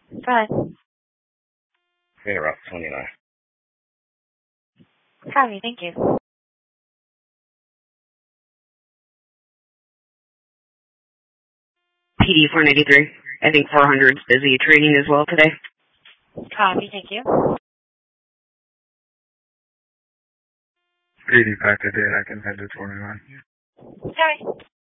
Go ahead. Okay, Route 29. Copy, thank you. PD 493. I think 400's busy training as well today. Copy, thank you. 85 today, I can head to 29. Sorry.